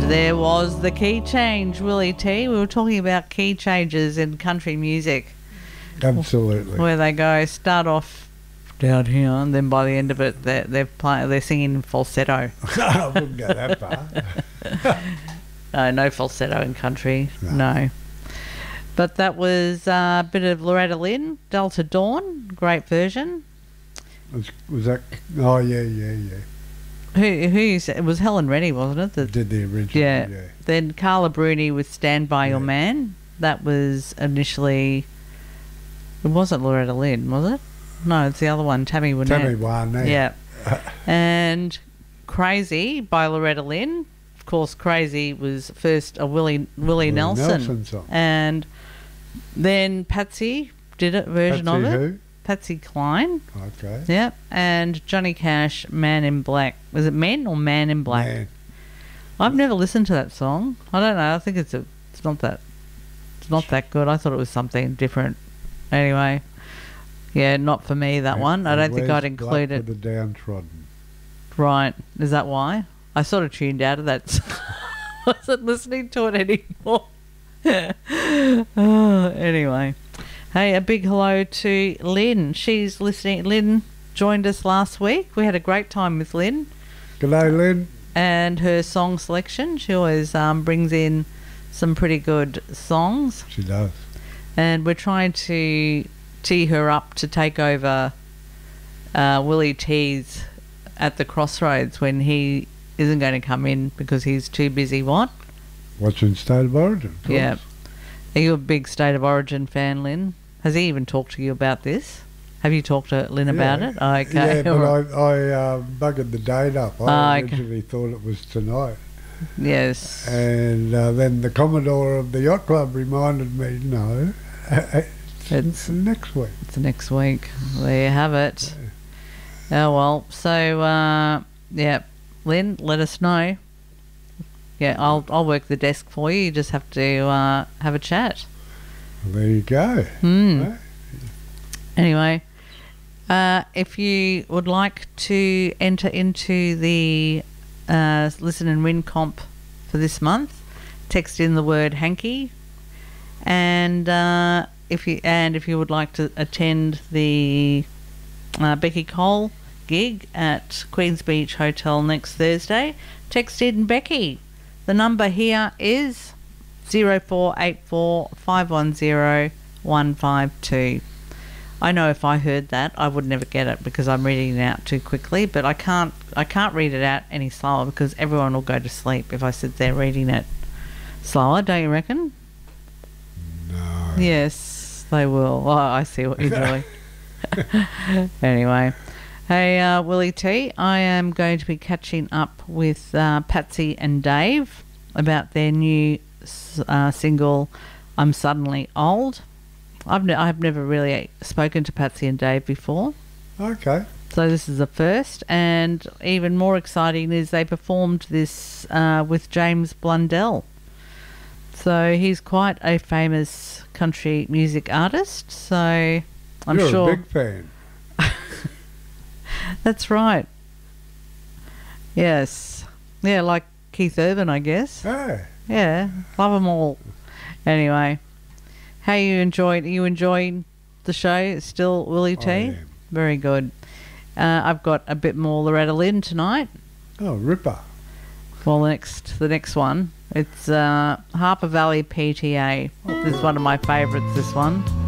There was the key change, Willie T. We were talking about key changes in country music. Absolutely. Where they go, start off down here, and then by the end of it, they're singing in falsetto. I wouldn't go that far. No falsetto in country, no. But that was a bit of Loretta Lynn, Delta Dawn, great version. Was that? Oh, yeah. It was Helen Reddy, wasn't it? That did the original. Yeah. Yeah. Then Carla Bruni with Stand By Your Man. That was initially... It wasn't Loretta Lynn, was it? No, it's the other one, Tammy Wynette. Tammy Wynette. Yeah. And Crazy by Loretta Lynn. Of course, Crazy was first a Willie Nelson song. And then Patsy did a version of it. Who? Patsy Cline. Okay. Yep. And Johnny Cash, Man in Black. Was it Men or Man in Black? Man. I've never listened to that song. I don't know. I think it's not that good. I thought it was something different. Anyway, yeah, not for me, that one. I don't think I'd include it. For the downtrodden. Right. Is that why? I sort of tuned out of that song. I wasn't listening to it anymore. Anyway. Hey, a big hello to Lynn. She's listening. Lynn joined us last week. We had a great time with Lynn. G'day, Lynn. And her song selection. She always brings in some pretty good songs. She does. And we're trying to tee her up to take over Willie T's at the Crossroads when he isn't going to come in because he's too busy. What? Watching State of Origin. Of course. Yeah. Are you a big State of Origin fan, Lynn? Has he even talked to you about this? Have you talked to Lynn about it? Oh, okay. Yeah, but I buggered the date up. I originally thought it was tonight. Yes. And then the Commodore of the Yacht Club reminded me, no, it's next week. It's next week. There you have it. Oh, well. So, yeah, Lynn, let us know. Yeah, I'll work the desk for you. You just have to have a chat. Well, there you go. Right? Anyway, if you would like to enter into the Listen and Win comp for this month, text in the word hanky, and if you would like to attend the Becky Cole gig at Queens Beach Hotel next Thursday, text in Becky. The number here is 0484 510 152. I know if I heard that, I would never get it because I'm reading it out too quickly, but I can't read it out any slower because everyone will go to sleep if I sit there reading it slower, don't you reckon? No. Yes, they will. Oh, I see what you're doing. Anyway. Hey, Willie T, I am going to be catching up with Patsy and Dave about their new single, I'm Suddenly Old. I've never really spoken to Patsy and Dave before. Okay. So this is the first, and even more exciting is they performed this with James Blundell. So he's quite a famous country music artist, so I'm You're sure... a big fan. That's right. Yes. Yeah, like Keith Urban, I guess. Hey. Yeah, love them all. Anyway, how you enjoying the show still, Willie T? I am. Very good. I've got a bit more Loretta Lynn tonight. Oh, ripper. Well, the next one, it's Harper Valley PTA. This is one of my favourites, this one.